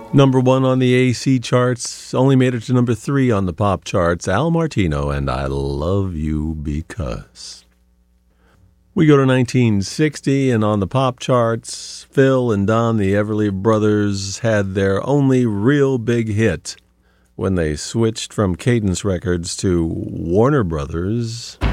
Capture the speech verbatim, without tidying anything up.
Number one on the A C charts, only made it to number three on the pop charts. Al Martino and I Love You Because. We go to nineteen sixty, and on the pop charts, Phil and Don the Everly Brothers had their only real big hit when they switched from Cadence Records to Warner Brothers.